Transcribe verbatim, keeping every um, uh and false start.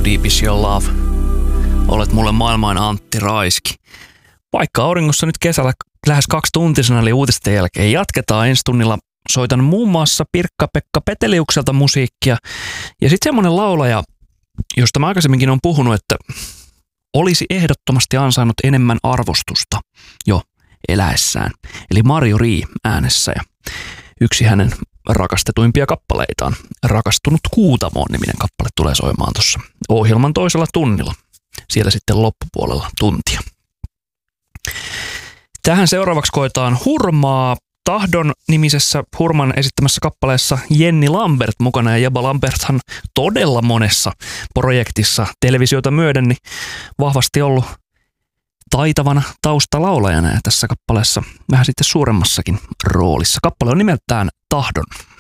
deep is your love? Olet mulle maailman Antti Raiski. Vaikka auringossa nyt kesällä lähes kaksi tuntisena eli uutisten jälkeen jatketaan ensi tunnilla. Soitan muun muassa Pirkka-Pekka Peteliukselta musiikkia. Ja sitten semmoinen laulaja, josta mä aikaisemminkin olen puhunut, että olisi ehdottomasti ansainnut enemmän arvostusta jo eläessään. Eli Marjo Rii äänessä ja yksi hänen rakastetuimpia kappaleitaan. Rakastunut Kuutamoon niminen kappale tulee soimaan tuossa ohjelman toisella tunnilla. Siellä sitten loppupuolella tuntia. Tähän seuraavaksi koetaan Hurmaa. Tahdon nimisessä Hurman esittämässä kappaleessa Jenni Lambert mukana, ja Jabba Lamberthan todella monessa projektissa televisiota myöden niin vahvasti ollut taitavana taustalaulajana ja tässä kappaleessa vähän sitten suuremmassakin roolissa. Kappale on nimeltään Tahdon.